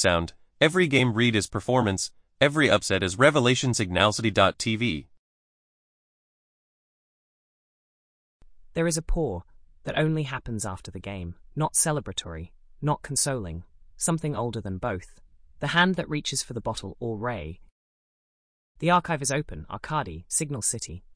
sound, every game read is performance, every upset is revelation. Signalcity.tv. There is a pour that only happens after the game, not celebratory, not consoling, something older than both. The hand that reaches for the bottle or ray. The archive is open, Arcadi, Signal City.